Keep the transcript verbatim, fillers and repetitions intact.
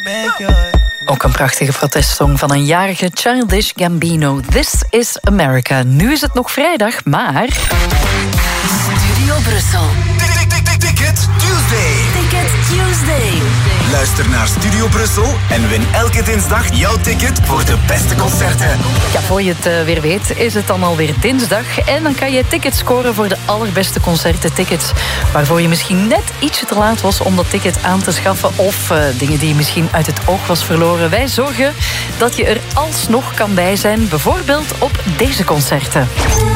Ook een prachtige protestsong van een jarige Childish Gambino. This is America. Nu is het nog vrijdag, maar... Studio Brussel. Ticket Tuesday. Ticket Tuesday. Luister naar Studio Brussel en win elke dinsdag jouw ticket voor de beste concerten. Ja, voor je het uh, weer weet, is het dan alweer dinsdag. En dan kan je tickets scoren voor de allerbeste concerten. Tickets waarvoor je misschien net ietsje te laat was om dat ticket aan te schaffen. Of uh, dingen die je misschien uit het oog was verloren. Wij zorgen dat je er alsnog kan bij zijn. Bijvoorbeeld op deze concerten.